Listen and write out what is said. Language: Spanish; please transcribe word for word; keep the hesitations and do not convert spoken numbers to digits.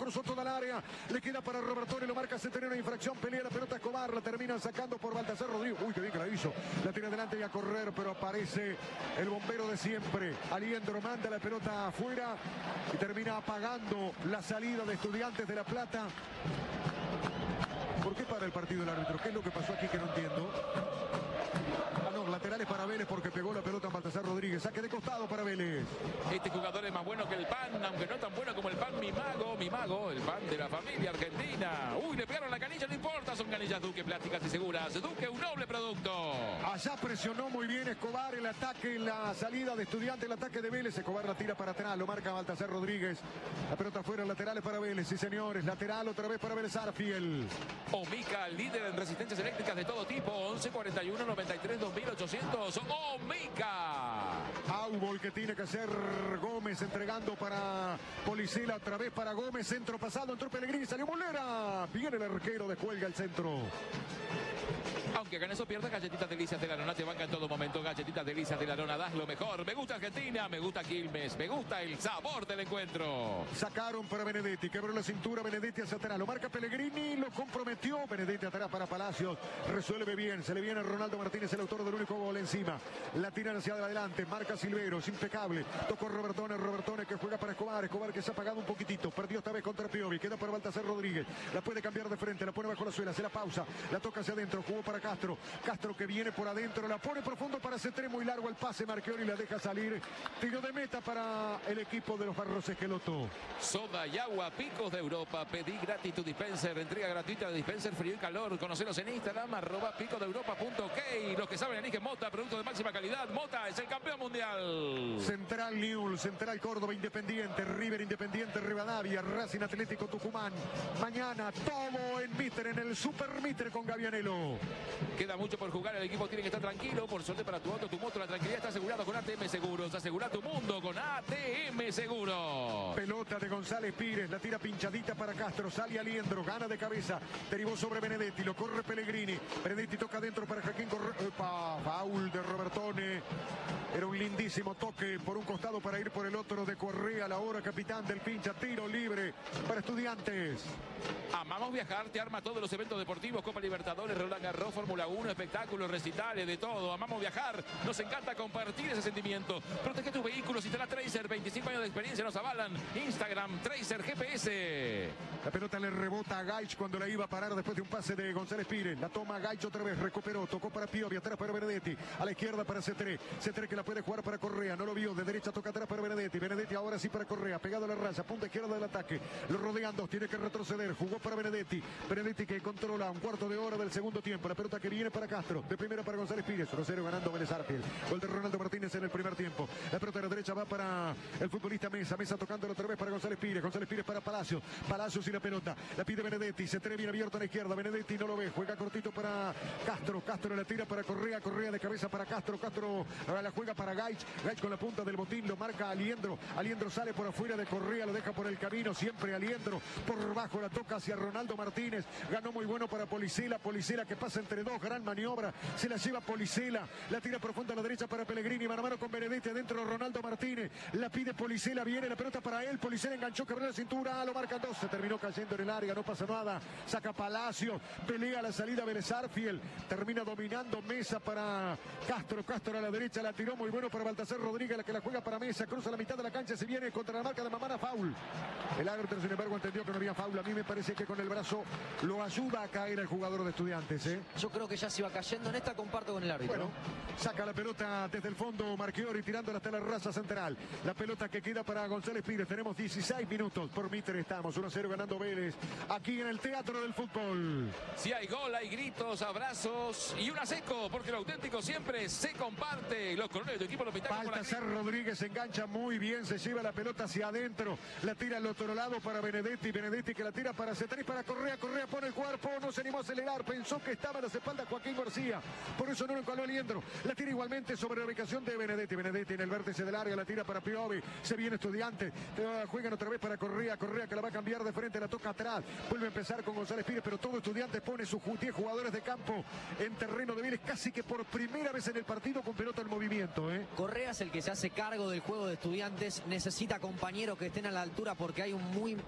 cruzó toda el área, le queda para Robertone, lo marca Centeno, una infracción, pelea la pelota Escobar, la termina sacando por Baltasar Rodríguez. Uy, qué bien que la hizo. La tira adelante y a correr, pero aparece el bombero de siempre. Aliendro manda la pelota afuera y termina apagando la salida de Estudiantes de La Plata. ¿Por qué para el partido el árbitro? ¿Qué es lo que pasó aquí que no entiendo? Ah, no, laterales para Vélez porque pegó la pelota a Baltasar Rodríguez. Saque de costado para Vélez. Este jugador es más bueno que el Pan, aunque no tan bueno como el Pan Mi Mago. Mi Mago, el Pan de la familia argentina. Uy, le pegaron la canilla, no importa. Son canillas Duque, plásticas y seguras. Duque, un noble producto. Allá presionó muy bien Escobar el ataque en la salida de Estudiantes, el ataque de Vélez. Escobar la tira para atrás, lo marca Baltasar Rodríguez. La pelota afuera, laterales para Vélez. Sí, señores, lateral otra vez para Vélez Arfiel. Omica, líder en resistencias eléctricas de todo tipo. once cuarenta y uno noventa y tres dos mil ochocientos. Omica. Aubol que tiene que hacer Gómez entregando para Policela, otra vez para Gómez. Centro pasado, entró Pellegrini, salió Molera. Viene el arquero, descuelga el centro. Aunque hagan eso pierda, Galletitas Delicias de la Lona te banca en todo momento. Galletitas Delicias de la Lona, das lo mejor. Me gusta Argentina, me gusta Quilmes, me gusta el sabor del encuentro. Sacaron para Benedetti, quebró la cintura Benedetti hacia atrás, lo marca Pellegrini, lo comprometió. Benedetti atrás para Palacios, resuelve bien, se le viene a Ronaldo Martínez, el autor del único gol encima. La tiran hacia adelante, marca Silveros, impecable. Tocó Robertone, Robertone que juega para Escobar, Escobar que se ha apagado un poquitito, perdió esta vez contra Piovi, queda para Baltasar Rodríguez, la puede cambiar de frente, la pone bajo la suela, se la pausa, la toca hacia adentro, jugó para Castro, Castro que viene por adentro, la pone profundo para Cetré, muy largo el pase, Marchiori la deja salir, tiro de meta para el equipo de los Barros Esqueloto. Soda y agua, Picos de Europa, pedí gratis tu dispenser, entrega gratuita de dispenser frío y calor, conocelos en Instagram, arroba pico de europa punto ok. Los que saben eligen Mota, producto de máxima calidad. Mota es el campeón mundial. Central Newell's, Central Córdoba, Independiente, River Independiente, Rivadavia, Racing Atlético Tucumán. Mañana todo en Mitre, en el Super Mitre con Gavianelo. Queda mucho por jugar, el equipo tiene que estar tranquilo. Por suerte para tu auto, tu moto, la tranquilidad está asegurada con A T M Seguros. Asegura tu mundo con A T M Seguros. Pelota de González Pires, la tira pinchadita para Castro, sale Aliendro, gana de cabeza, derivó sobre Benedetti, lo corre Pellegrini. Benedetti toca adentro para Joaquín Corre... Epa, foul de Robertone. Era un lindísimo toque por un costado para ir por el otro de Correa, la hora capitán del pincha, tiro libre para Estudiantes. Amamos viajar, te arma todos los eventos deportivos, Copa Libertadores, Roland Garros, Fórmula uno, espectáculos, recitales, de todo. Amamos viajar, nos encanta compartir ese sentimiento. Protege tus vehículos, instala Tracer, veinticinco años de experiencia nos avalan. Instagram, Tracer G P S. La pelota le rebota a Gaich cuando la iba a parar después de un pase de González Pires. La toma Gaich otra vez, recuperó, tocó para Piovi, atrás para Benedetti, a la izquierda para Cetré. Cetré que la puede jugar para Correa, no lo vio, de derecha toca atrás para Benedetti. Benedetti ahora sí para Correa, pegado a la raya, punta izquierda del ataque. Lo rodean dos, tiene que retroceder, jugó para Benedetti. Benedetti que controla un cuarto de hora del segundo tiempo. La pelota que viene para Castro, de primera para González Pires, uno cero ganando Vélez Arfiel. Gol de Ronaldo Martínez en el primer tiempo. La pelota de la derecha va para el futbolista Mesa, Mesa tocándolo otra vez para González Pires, González Pires para Palacios, Palacios y la pelota, la pide Benedetti, se atreve bien abierto a la izquierda, Benedetti no lo ve, juega cortito para Castro, Castro la tira para Correa, Correa de cabeza para Castro, Castro ahora la juega para Gaich, Gaich con la punta del botín, lo marca Aliendro, Aliendro sale por afuera de Correa, lo deja por el camino, siempre Aliendro, por bajo la toca hacia Ronaldo Martínez, ganó muy bueno para Policela, Policela que pasa entre dos, gran maniobra, se la lleva Policela, la tira profunda a la derecha para Pellegrini, mano a mano con Benedetti, adentro Ronaldo Martínez, la pide Policela, viene la pelota para él, Policela enganchó, quebró la cintura, lo marcan dos, se terminó cayendo en el área, no pasa nada, saca Palacio, pelea la salida Vélez Arfiel, termina dominando Mesa para Castro, Castro a la derecha, la tiró muy bueno para Baltasar Rodríguez, la que la juega para Mesa, cruza la mitad de la cancha, se viene contra la marca de Mamana, foul. El árbitro sin embargo entendió que no había foul, a mí me parece que con el brazo lo ayuda a caer el jugador de Estudiantes. ¿eh? Yo creo que ya se iba cayendo, en esta comparto con el árbitro. Bueno, saca la pelota desde el fondo Marchiori tirándola hasta la raza central, la pelota que queda para González Pires, tenemos dieciséis minutos, por Mitre estamos, uno a cero ganando Vélez, aquí en el Teatro del Fútbol. Si hay gol, hay gritos, abrazos y una seco, porque lo auténtico siempre se comparte. Los colores de tu equipo lo pintaron por Baltasar Rodríguez se engancha muy bien, se lleva la pelota hacia adentro, la tira al otro lado para Benedetti, Benedetti que la tira para Cetré, para Correa, Correa pone el cuerpo, no se animó a acelerar, pensó que estaba en las espaldas Joaquín García, por eso no lo encuadró Aliendro, la tira igualmente sobre la ubicación de Benedetti, Benedetti en el vértice del área, la tira para Piovi, se viene Estudiante, juegan otra vez para Correa, Correa que la va a cambiar de frente, la toca atrás, vuelve a empezar con González Pires, pero todo Estudiante pone sus diez jugadores de campo en terreno de Vélez, casi que por primera vez en el partido con pelota en movimiento. ¿eh? Correa es el que se hace cargo del juego de Estudiantes, necesita compañeros que estén a la altura porque hay un muy